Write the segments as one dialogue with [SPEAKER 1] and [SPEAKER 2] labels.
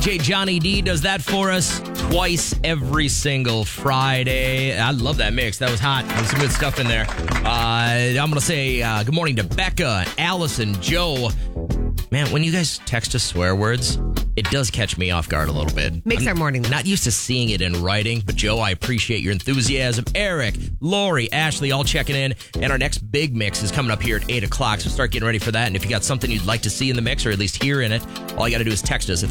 [SPEAKER 1] Johnny D does that for us twice every single Friday. I love that mix. That was hot. There's some good stuff in there. I'm going to say good morning to Becca, Allison, Joe. Man, when you guys text us swear words, it does catch me off guard a little bit.
[SPEAKER 2] Makes our morning.
[SPEAKER 1] Not used to seeing it in writing, but Joe, I appreciate your enthusiasm. Eric, Lori, Ashley, all checking in. And our next big mix is coming up here at 8 o'clock, so start getting ready for that. And if you got something you'd like to see in the mix, or at least hear in it, all you got to do is text us at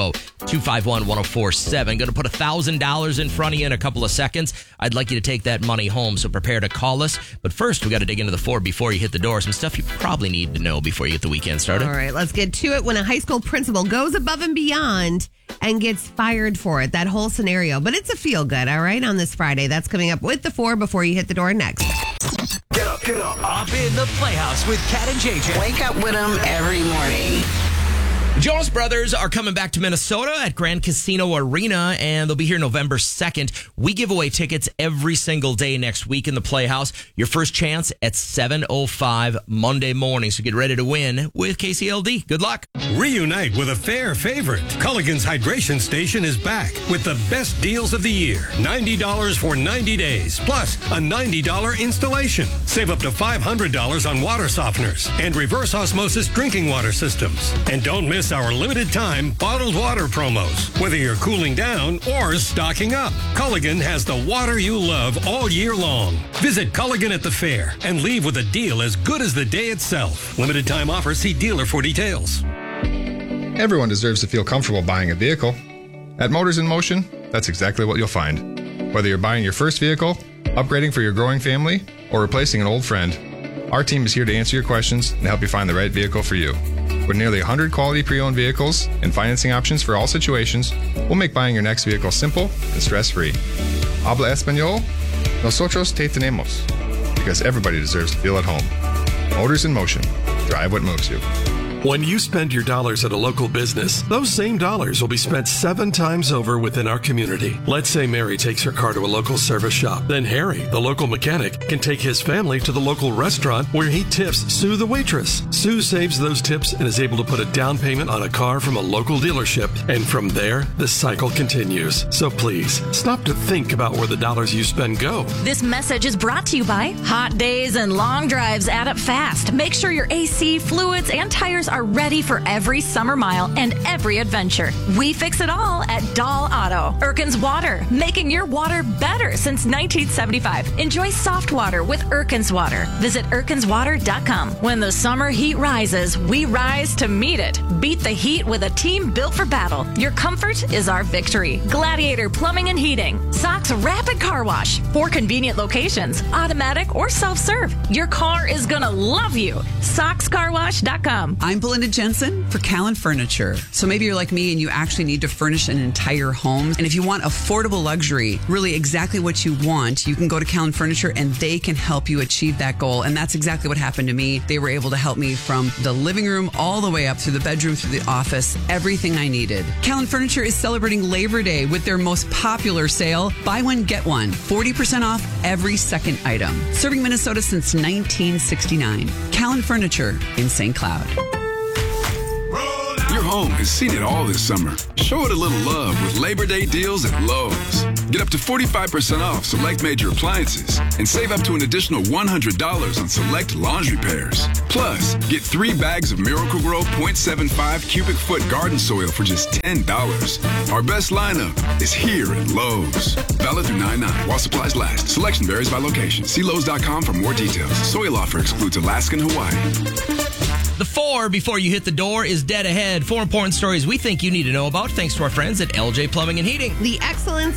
[SPEAKER 1] 320-251-1047. Going to put $1,000 in front of you in a couple of seconds. I'd like you to take that money home, so prepare to call us. But first, we got to dig into the 4 before you hit the door. Some stuff you probably need to know before you get the weekend started.
[SPEAKER 2] All right, let's get to it. When a high school principal goes above and beyond and gets fired for it, that whole scenario. But it's a feel good, all right, on this Friday. That's coming up with the 4 before you hit the door next.
[SPEAKER 3] Get up. Up in the Playhouse with Kat and JJ.
[SPEAKER 4] Wake up with them every morning.
[SPEAKER 1] Jonas Brothers are coming back to Minnesota at Grand Casino Arena, and they'll be here November 2nd. We give away tickets every single day next week in the Playhouse. Your first chance at 7:05 Monday morning, so get ready to win with KCLD. Good luck.
[SPEAKER 5] Reunite with a fair favorite. Culligan's Hydration Station is back with the best deals of the year. $90 for 90 days, plus a $90 installation. Save up to $500 on water softeners and reverse osmosis drinking water systems. And don't miss our limited time bottled water promos. Whether you're cooling down or stocking up, Culligan has the water you love all year long. Visit Culligan at the fair and leave with a deal as good as the day itself. Limited time offer. See dealer for details.
[SPEAKER 6] Everyone deserves to feel comfortable buying a vehicle. At Motors in Motion, that's exactly what you'll find. Whether you're buying your first vehicle, upgrading for your growing family, or replacing an old friend, our team is here to answer your questions and help you find the right vehicle for you. With nearly 100 quality pre-owned vehicles and financing options for all situations, we'll make buying your next vehicle simple and stress-free. Habla Español? Nosotros te tenemos. Because everybody deserves to feel at home. Motors in Motion. Drive what moves you.
[SPEAKER 7] When you spend your dollars at a local business, those same dollars will be spent 7 times over within our community. Let's say Mary takes her car to a local service shop. Then Harry, the local mechanic, can take his family to the local restaurant where he tips Sue, the waitress. Sue saves those tips and is able to put a down payment on a car from a local dealership. And from there, the cycle continues. So please, stop to think about where the dollars you spend go.
[SPEAKER 8] This message is brought to you by hot days and long drives add up fast. Make sure your AC, fluids, and tires are ready for every summer mile and every adventure. We fix it all at Dahl Auto. Erkin's Water, making your water better since 1975. Enjoy soft water with Erkin's Water. Visit erkinswater.com. When the summer heat rises, we rise to meet it. Beat the heat with a team built for battle. Your comfort is our victory. Gladiator Plumbing and Heating. Sox Rapid Car Wash. 4 convenient locations, automatic or self-serve. Your car is gonna love you. SoxCarWash.com.
[SPEAKER 9] I'm Belinda Jensen for Callan Furniture. So maybe you're like me and you actually need to furnish an entire home. And if you want affordable luxury, really exactly what you want, you can go to Callan Furniture and they can help you achieve that goal. And that's exactly what happened to me. They were able to help me from the living room all the way up through the bedroom, through the office, everything I needed. Callan Furniture is celebrating Labor Day with their most popular sale, buy one, get one, 40% off every second item. Serving Minnesota since 1969. Callan Furniture in St. Cloud.
[SPEAKER 10] Your home has seen it all this summer. Show it a little love with Labor Day deals at Lowe's. Get up to 45% off select major appliances and save up to an additional $100 on select laundry pairs. Plus, get 3 bags of Miracle-Gro 0.75 cubic foot garden soil for just $10. Our best lineup is here at Lowe's. Valid through 9/9 while supplies last. Selection varies by location. See Lowe's.com for more details. Soil offer excludes Alaska and Hawaii.
[SPEAKER 1] The 4 before you hit the door is dead ahead. 4 important stories we think you need to know about, thanks to our friends at LJ Plumbing and Heating.
[SPEAKER 2] The excellence